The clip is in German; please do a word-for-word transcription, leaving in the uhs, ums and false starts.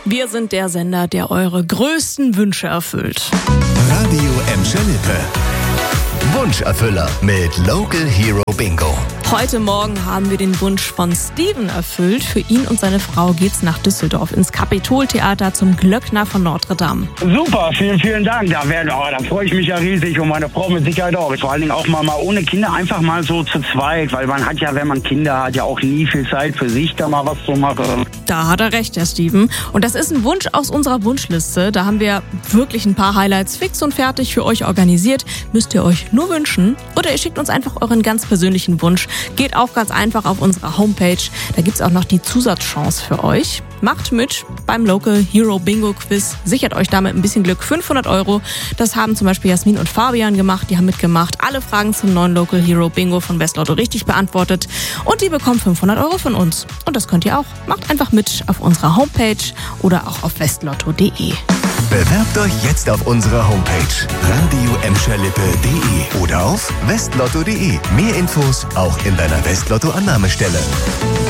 Wir sind der Sender, der eure größten Wünsche erfüllt. Radio Emscher Lippe. Wunscherfüller mit Local Hero Bingo. Heute Morgen haben wir den Wunsch von Steven erfüllt. Für ihn und seine Frau geht's nach Düsseldorf ins Kapitoltheater zum Glöckner von Notre Dame. Super, vielen, vielen Dank. Da, werden, oh, da freue ich mich ja riesig und meine Frau mit Sicherheit auch. Vor allen Dingen auch mal, mal ohne Kinder, einfach mal so zu zweit. Weil man hat ja, wenn man Kinder hat, ja auch nie viel Zeit für sich, da mal was zu machen. Da hat er recht, der Steven. Und das ist ein Wunsch aus unserer Wunschliste. Da haben wir wirklich ein paar Highlights fix und fertig für euch organisiert. Müsst ihr euch nur wünschen. Oder ihr schickt uns einfach euren ganz persönlichen Wunsch. Geht auch ganz einfach auf unserer Homepage. Da gibt's auch noch die Zusatzchance für euch. Macht mit beim Local Hero Bingo Quiz. Sichert euch damit ein bisschen Glück. fünfhundert Euro. Das haben zum Beispiel Jasmin und Fabian gemacht. Die haben mitgemacht. Alle Fragen zum neuen Local Hero Bingo von Westlotto richtig beantwortet. Und die bekommen fünfhundert Euro von uns. Und das könnt ihr auch. Macht einfach mit auf unserer Homepage oder auch auf westlotto punkt de. Bewerbt euch jetzt auf unserer Homepage radio emscher lippe punkt de oder auf westlotto punkt de. Mehr Infos auch in deiner Westlotto-Annahmestelle.